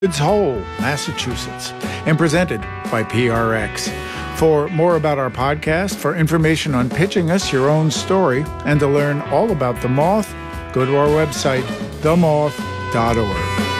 Woods Hole, Massachusetts, and presented by PRX. For more about our podcast, for information on pitching us your own story, and to learn all about The Moth, go to our website, themoth.org.